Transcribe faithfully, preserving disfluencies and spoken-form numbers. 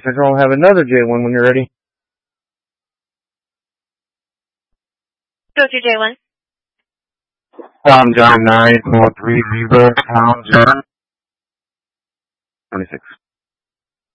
Central, have another J one when you're ready. Go to J one. Tom John nine four three Zebra, Tom John. twenty-six.